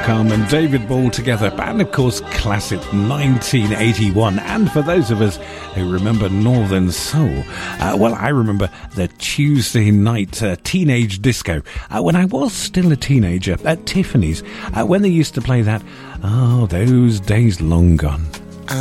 Malcolm and David Ball together. And of course, classic 1981. And for those of us who remember Northern Soul, well, I remember the Tuesday night teenage disco when I was still a teenager at Tiffany's, when they used to play that. Oh, those days long gone.